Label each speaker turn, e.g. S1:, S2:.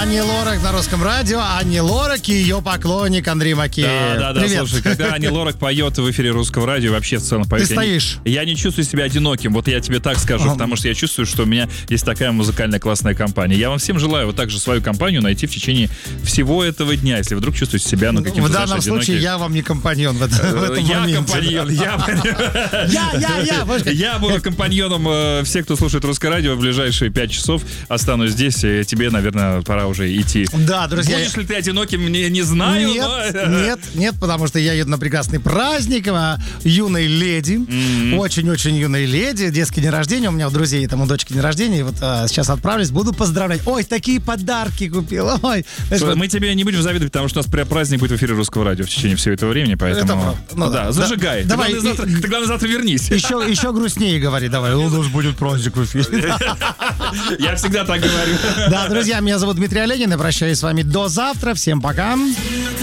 S1: Ани Лорак на Русском радио. Ани Лорак и ее поклонник Андрей Макеев.
S2: Да,
S1: Привет.
S2: слушай, когда Ани Лорак поет в эфире Русского радио, вообще в целом поет,
S1: Ты стоишь.
S2: я не чувствую себя одиноким, вот я тебе так скажу, потому что я чувствую, что у меня есть такая музыкальная классная компания. Я вам всем желаю вот так же свою компанию найти в течение всего этого дня, если вдруг чувствуете себя, ну, каким-то,
S1: В данном
S2: одиноким.
S1: случае я вам не компаньон в этом
S2: Я
S1: моменте.
S2: компаньон,
S1: Я.
S2: я буду компаньоном всех, кто слушает Русское радио в ближайшие 5 часов. Останусь здесь, и тебе, наверное, пора уже идти.
S1: Да, друзья.
S2: Будешь ли ты одиноким, не знаю.
S1: Нет, потому что я еду на прекрасный праздник юной леди. Очень-очень юной леди. Детский день рождения. У меня у друзей там у дочки день рождения. И вот сейчас отправлюсь, буду поздравлять. Ой, такие подарки купил. Ой.
S2: Мы тебе не будем завидовать, потому что у нас праздник будет в эфире Русского радио в течение всего этого времени, поэтому... Зажигай.
S1: Давай.
S2: Ты, главное, завтра вернись.
S1: Еще грустнее говори, давай. У нас будет праздник в эфире.
S2: Я всегда так говорю.
S1: Да, друзья, меня зовут Дмитрий Оленин. Я прощаюсь с вами до завтра. Всем пока.